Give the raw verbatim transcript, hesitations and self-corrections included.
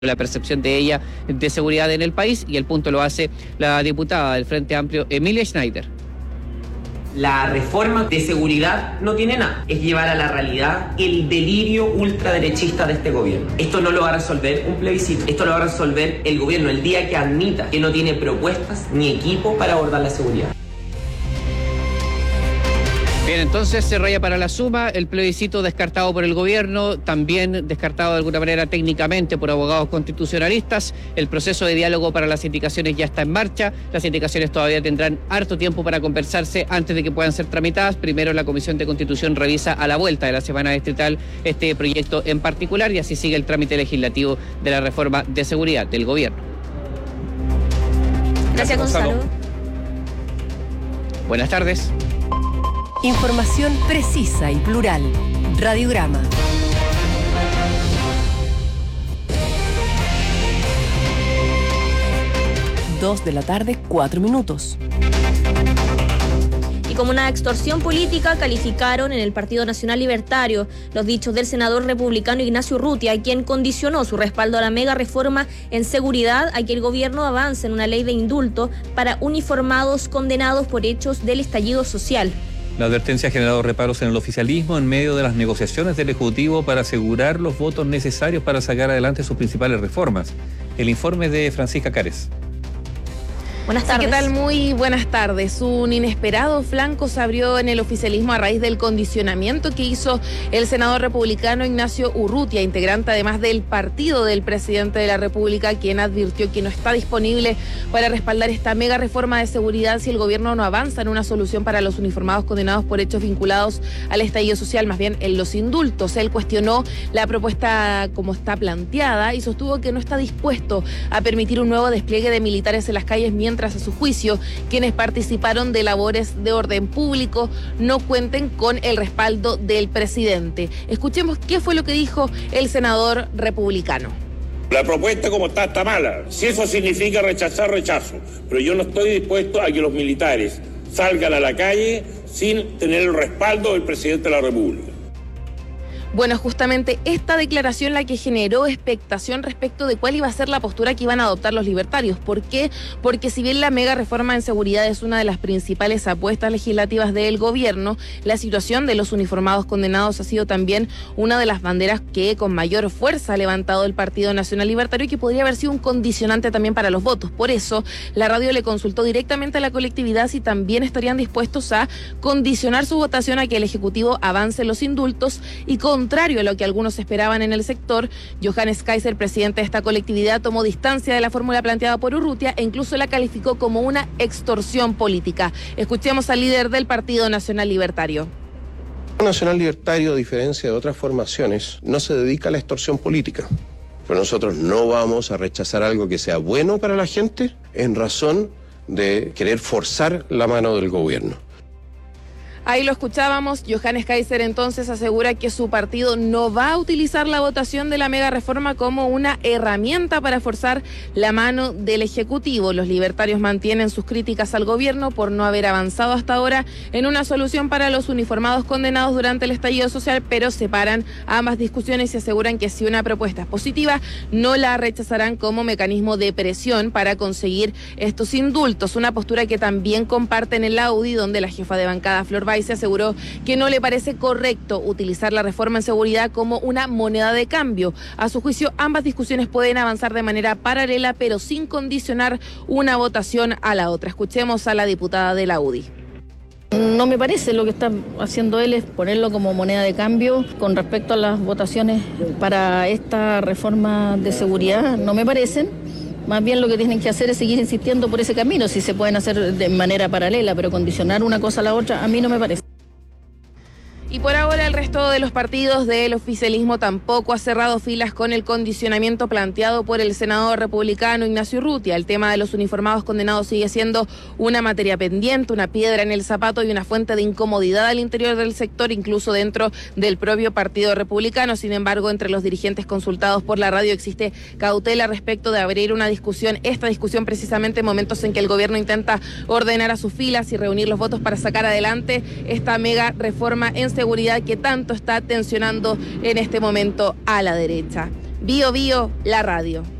la percepción de ella de seguridad en el país, y el punto lo hace la diputada del Frente Amplio, Emilia Schneider. La reforma de seguridad no tiene nada, es llevar a la realidad el delirio ultraderechista de este gobierno. Esto no lo va a resolver un plebiscito, esto lo va a resolver el gobierno el día que admita que no tiene propuestas ni equipo para abordar la seguridad. Bien, entonces se raya para la suma, el plebiscito descartado por el gobierno, también descartado de alguna manera técnicamente por abogados constitucionalistas. El proceso de diálogo para las indicaciones ya está en marcha, las indicaciones todavía tendrán harto tiempo para conversarse antes de que puedan ser tramitadas. Primero la Comisión de Constitución revisa a la vuelta de la semana distrital este proyecto en particular, y así sigue el trámite legislativo de la reforma de seguridad del gobierno. Gracias, Gonzalo. Buenas tardes. Información precisa y plural. Radiograma. Dos de la tarde, cuatro minutos. Y como una extorsión política calificaron en el Partido Nacional Libertario los dichos del senador republicano Ignacio Urrutia, quien condicionó su respaldo a la mega reforma en seguridad a que el gobierno avance en una ley de indulto para uniformados condenados por hechos del estallido social. La advertencia ha generado reparos en el oficialismo en medio de las negociaciones del Ejecutivo para asegurar los votos necesarios para sacar adelante sus principales reformas. El informe de Francisca Cárez. Buenas tardes. ¿Qué tal? Muy buenas tardes. Un inesperado flanco se abrió en el oficialismo a raíz del condicionamiento que hizo el senador republicano Ignacio Urrutia, integrante además del partido del presidente de la República, quien advirtió que no está disponible para respaldar esta mega reforma de seguridad si el gobierno no avanza en una solución para los uniformados condenados por hechos vinculados al estallido social, más bien en los indultos. Él cuestionó la propuesta como está planteada y sostuvo que no está dispuesto a permitir un nuevo despliegue de militares en las calles mientras Mientras, a su juicio, quienes participaron de labores de orden público no cuenten con el respaldo del presidente. Escuchemos qué fue lo que dijo el senador republicano. La propuesta como está, está mala. Si eso significa rechazar, rechazo. Pero yo no estoy dispuesto a que los militares salgan a la calle sin tener el respaldo del presidente de la República. Bueno, justamente esta declaración la que generó expectación respecto de cuál iba a ser la postura que iban a adoptar los libertarios. ¿Por qué? Porque si bien la mega reforma en seguridad es una de las principales apuestas legislativas del gobierno, la situación de los uniformados condenados ha sido también una de las banderas que con mayor fuerza ha levantado el Partido Nacional Libertario y que podría haber sido un condicionante también para los votos. Por eso, la radio le consultó directamente a la colectividad si también estarían dispuestos a condicionar su votación a que el Ejecutivo avance los indultos, y con contrario a lo que algunos esperaban en el sector, Johannes Kaiser, presidente de esta colectividad, tomó distancia de la fórmula planteada por Urrutia e incluso la calificó como una extorsión política. Escuchemos al líder del Partido Nacional Libertario. El Nacional Libertario, a diferencia de otras formaciones, no se dedica a la extorsión política. Pero nosotros no vamos a rechazar algo que sea bueno para la gente en razón de querer forzar la mano del gobierno. Ahí lo escuchábamos. Johannes Kaiser entonces asegura que su partido no va a utilizar la votación de la mega reforma como una herramienta para forzar la mano del Ejecutivo. Los libertarios mantienen sus críticas al gobierno por no haber avanzado hasta ahora en una solución para los uniformados condenados durante el estallido social, pero separan ambas discusiones y aseguran que si una propuesta es positiva, no la rechazarán como mecanismo de presión para conseguir estos indultos. Una postura que también comparten en la U D I, donde la jefa de bancada, Flor Báez, se aseguró que no le parece correcto utilizar la reforma en seguridad como una moneda de cambio. A su juicio, ambas discusiones pueden avanzar de manera paralela, pero sin condicionar una votación a la otra. Escuchemos a la diputada de la U D I. No me parece, lo que está haciendo él es ponerlo como moneda de cambio con respecto a las votaciones para esta reforma de seguridad. No me parecen. Más bien lo que tienen que hacer es seguir insistiendo por ese camino, si se pueden hacer de manera paralela, pero condicionar una cosa a la otra a mí no me parece. Y por ahora el resto de los partidos del oficialismo tampoco ha cerrado filas con el condicionamiento planteado por el senador republicano Ignacio Urrutia. El tema de los uniformados condenados sigue siendo una materia pendiente, una piedra en el zapato y una fuente de incomodidad al interior del sector, incluso dentro del propio partido republicano. Sin embargo, entre los dirigentes consultados por la radio existe cautela respecto de abrir una discusión, esta discusión precisamente en momentos en que el gobierno intenta ordenar a sus filas y reunir los votos para sacar adelante esta mega reforma en seguridad que tanto está tensionando en este momento a la derecha. Bio Bio, la radio.